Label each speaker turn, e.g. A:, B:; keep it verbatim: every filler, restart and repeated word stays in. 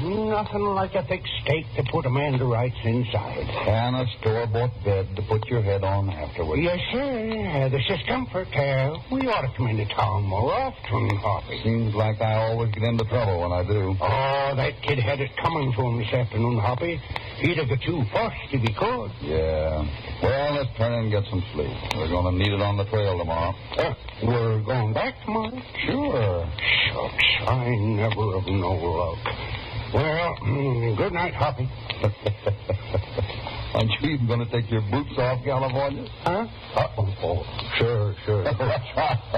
A: nothing like a thick steak to put a man to rights inside.
B: And a store-bought bed to put your head on afterwards.
A: Yes, sir. This is comfort. Uh, we ought to come into town more often, Hoppy.
B: Seems like I always get into trouble when I do.
A: Oh, that kid had it coming to him this afternoon, Hoppy. He'd have got you first if he could.
B: Yeah. Well, let's turn in and get some sleep. We're going to need it on the trail tomorrow.
A: Uh, we're going back tomorrow?
B: Sure.
A: Shucks, I never have no luck. Well, mm, good night, Hoppy.
B: Aren't you even going to take your boots off, California?
A: Huh? Uh-oh. Oh, sure, sure.